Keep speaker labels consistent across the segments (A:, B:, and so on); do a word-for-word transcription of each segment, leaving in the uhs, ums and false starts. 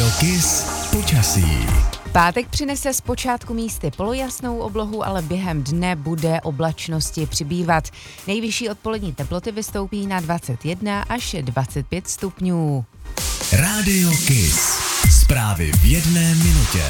A: Kiss počasí.
B: Pátek přinese zpočátku místy polojasnou oblohu, ale během dne bude oblačnosti přibývat. Nejvyšší odpolední teploty vystoupí na dvacet jedna až dvacet pět stupňů.
A: Rádio Kiss. Zprávy v jedné minutě.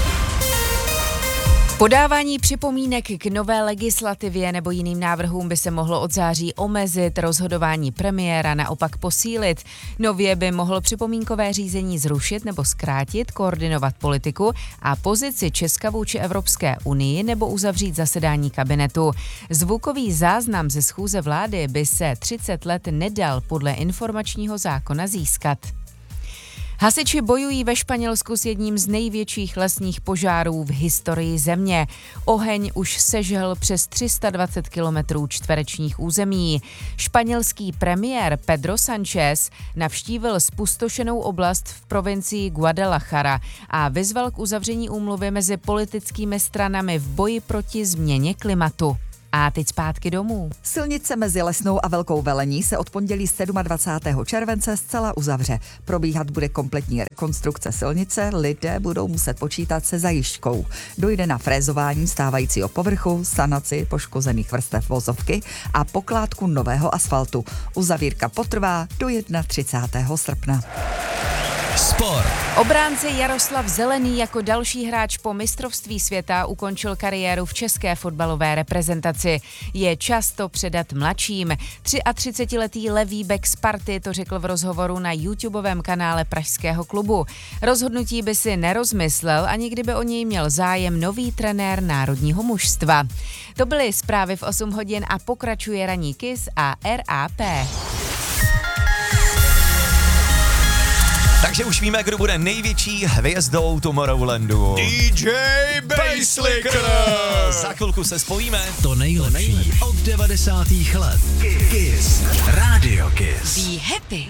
B: Podávání připomínek k nové legislativě nebo jiným návrhům by se mohlo od září omezit, rozhodování premiéra naopak posílit. Nově by mohl připomínkové řízení zrušit nebo zkrátit, koordinovat politiku a pozici Česka vůči Evropské unii nebo uzavřít zasedání kabinetu. Zvukový záznam ze schůze vlády by se třicet let nedal podle informačního zákona získat. Hasiči bojují ve Španělsku s jedním z největších lesních požárů v historii země. Oheň už sežhl přes tři sta dvacet kilometrů čtverečních území. Španělský premiér Pedro Sánchez navštívil zpustošenou oblast v provincii Guadalajara a vyzval k uzavření úmluvy mezi politickými stranami v boji proti změně klimatu. A teď zpátky domů.
C: Silnice mezi Lesnou a Velkou Velení se od pondělí dvacátého sedmého července zcela uzavře. Probíhat bude kompletní rekonstrukce silnice, lidé budou muset počítat se zajišťkou. Dojde na frézování stávajícího povrchu, sanaci poškozených vrstev vozovky a pokládku nového asfaltu. Uzavírka potrvá do třicátého prvního srpna.
A: Sport.
B: Obránce Jaroslav Zelený jako další hráč po mistrovství světa ukončil kariéru v české fotbalové reprezentaci. Je čas to předat mladším. třiatřicetiletý levý bek Sparty to řekl v rozhovoru na YouTubeovém kanále pražského klubu. Rozhodnutí by si nerozmyslel, ani kdyby o něj měl zájem nový trenér národního mužstva. To byly zprávy v osm hodin a pokračuje ranní Kiss a R A P.
D: Takže už víme, kdo bude největší hvězdou Tomorrowlandu.
E: D J Basslicker!
D: Za chvilku se spojíme.
A: To nejlepší od devadesátých let. Kiss. Rádio Kiss.
B: Be happy.